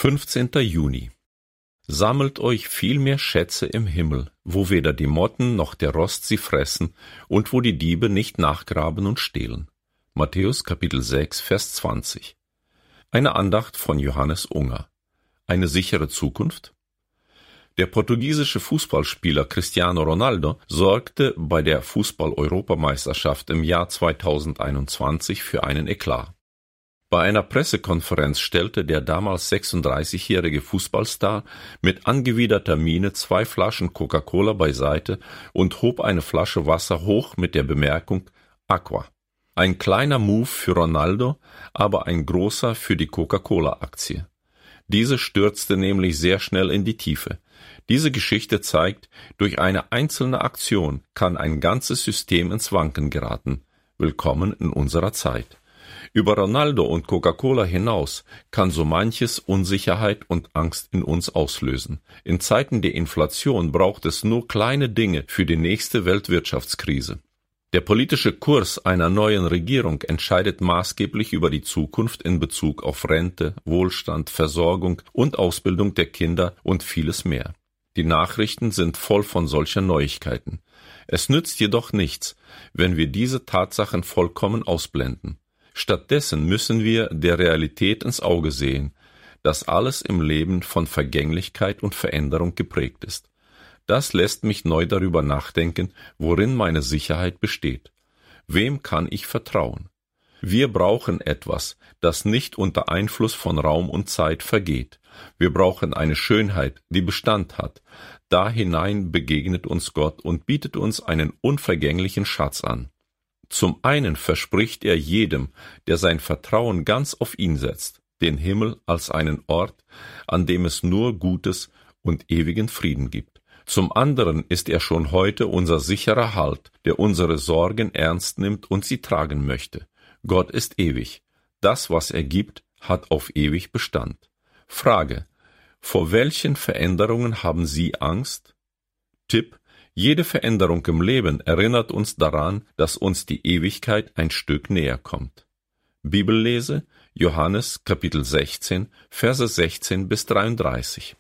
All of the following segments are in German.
15. Juni. Sammelt euch vielmehr Schätze im Himmel, wo weder die Motten noch der Rost sie fressen und wo die Diebe nicht nachgraben und stehlen. Matthäus Kapitel 6, Vers 20. Eine Andacht von Johannes Unger. Eine sichere Zukunft? Der portugiesische Fußballspieler Cristiano Ronaldo sorgte bei der Fußball-Europameisterschaft im Jahr 2021 für einen Eklat. Bei einer Pressekonferenz stellte der damals 36-jährige Fußballstar mit angewiderter Miene 2 Flaschen Coca-Cola beiseite und hob eine Flasche Wasser hoch mit der Bemerkung Aqua. Ein kleiner Move für Ronaldo, aber ein großer für die Coca-Cola-Aktie. Diese stürzte nämlich sehr schnell in die Tiefe. Diese Geschichte zeigt, durch eine einzelne Aktion kann ein ganzes System ins Wanken geraten. Willkommen in unserer Zeit. Über Ronaldo und Coca-Cola hinaus kann so manches Unsicherheit und Angst in uns auslösen. In Zeiten der Inflation braucht es nur kleine Dinge für die nächste Weltwirtschaftskrise. Der politische Kurs einer neuen Regierung entscheidet maßgeblich über die Zukunft in Bezug auf Rente, Wohlstand, Versorgung und Ausbildung der Kinder und vieles mehr. Die Nachrichten sind voll von solcher Neuigkeiten. Es nützt jedoch nichts, wenn wir diese Tatsachen vollkommen ausblenden. Stattdessen müssen wir der Realität ins Auge sehen, dass alles im Leben von Vergänglichkeit und Veränderung geprägt ist. Das lässt mich neu darüber nachdenken, worin meine Sicherheit besteht. Wem kann ich vertrauen? Wir brauchen etwas, das nicht unter Einfluss von Raum und Zeit vergeht. Wir brauchen eine Schönheit, die Bestand hat. Da hinein begegnet uns Gott und bietet uns einen unvergänglichen Schatz an. Zum einen verspricht er jedem, der sein Vertrauen ganz auf ihn setzt, den Himmel als einen Ort, an dem es nur Gutes und ewigen Frieden gibt. Zum anderen ist er schon heute unser sicherer Halt, der unsere Sorgen ernst nimmt und sie tragen möchte. Gott ist ewig. Das, was er gibt, hat auf ewig Bestand. Frage: Vor welchen Veränderungen haben Sie Angst? Tipp: Jede Veränderung im Leben erinnert uns daran, dass uns die Ewigkeit ein Stück näher kommt. Bibellese: Johannes Kapitel 16, Verse 16 bis 33.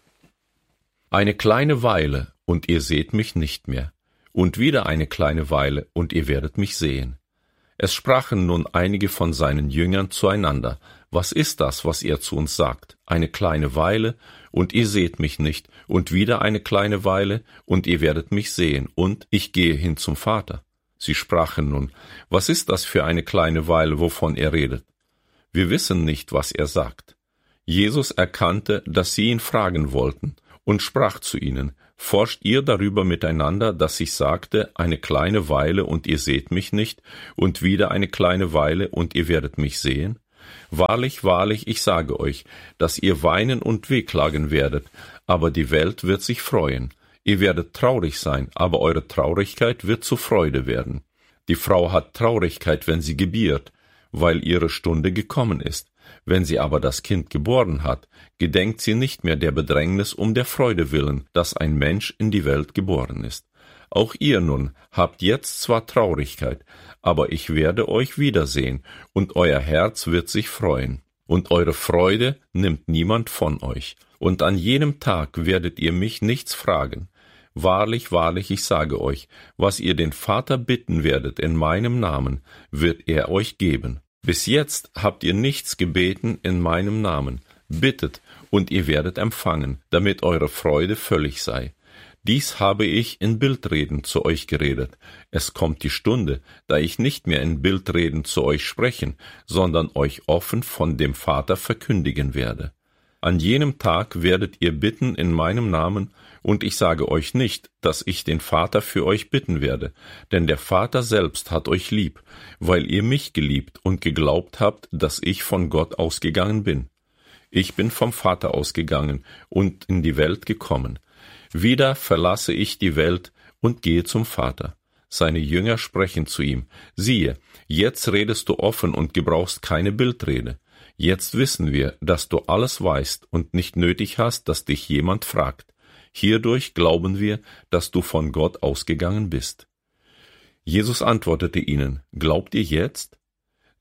Eine kleine Weile, und ihr seht mich nicht mehr, und wieder eine kleine Weile, und ihr werdet mich sehen. Es sprachen nun einige von seinen Jüngern zueinander: Was ist das, was er zu uns sagt? Eine kleine Weile, und ihr seht mich nicht, und wieder eine kleine Weile, und ihr werdet mich sehen, und ich gehe hin zum Vater. Sie sprachen nun: Was ist das für eine kleine Weile, wovon er redet? Wir wissen nicht, was er sagt. Jesus erkannte, dass sie ihn fragen wollten, und sprach zu ihnen: Forscht ihr darüber miteinander, dass ich sagte, eine kleine Weile, und ihr seht mich nicht, und wieder eine kleine Weile, und ihr werdet mich sehen? Wahrlich, wahrlich, ich sage euch, dass ihr weinen und wehklagen werdet, aber die Welt wird sich freuen. Ihr werdet traurig sein, aber eure Traurigkeit wird zu Freude werden. Die Frau hat Traurigkeit, wenn sie gebiert, weil ihre Stunde gekommen ist. Wenn sie aber das Kind geboren hat, gedenkt sie nicht mehr der Bedrängnis um der Freude willen, dass ein Mensch in die Welt geboren ist. Auch ihr nun habt jetzt zwar Traurigkeit, aber ich werde euch wiedersehen, und euer Herz wird sich freuen. Und eure Freude nimmt niemand von euch. Und an jenem Tag werdet ihr mich nichts fragen. Wahrlich, wahrlich, ich sage euch, was ihr den Vater bitten werdet in meinem Namen, wird er euch geben. Bis jetzt habt ihr nichts gebeten in meinem Namen. Bittet, und ihr werdet empfangen, damit eure Freude völlig sei. Dies habe ich in Bildreden zu euch geredet. Es kommt die Stunde, da ich nicht mehr in Bildreden zu euch sprechen, sondern euch offen von dem Vater verkündigen werde. An jenem Tag werdet ihr bitten in meinem Namen, und ich sage euch nicht, dass ich den Vater für euch bitten werde, denn der Vater selbst hat euch lieb, weil ihr mich geliebt und geglaubt habt, dass ich von Gott ausgegangen bin. Ich bin vom Vater ausgegangen und in die Welt gekommen. Wieder verlasse ich die Welt und gehe zum Vater. Seine Jünger sprechen zu ihm: Siehe, jetzt redest du offen und gebrauchst keine Bildrede. Jetzt wissen wir, dass du alles weißt und nicht nötig hast, dass dich jemand fragt. Hierdurch glauben wir, dass du von Gott ausgegangen bist. Jesus antwortete ihnen: Glaubt ihr jetzt?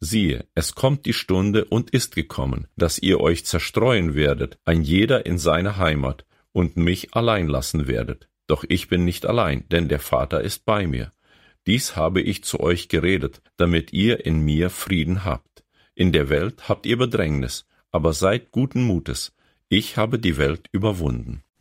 Siehe, es kommt die Stunde und ist gekommen, dass ihr euch zerstreuen werdet, ein jeder in seine Heimat, und mich allein lassen werdet. Doch ich bin nicht allein, denn der Vater ist bei mir. Dies habe ich zu euch geredet, damit ihr in mir Frieden habt. In der Welt habt ihr Bedrängnis, aber seid guten Mutes. Ich habe die Welt überwunden.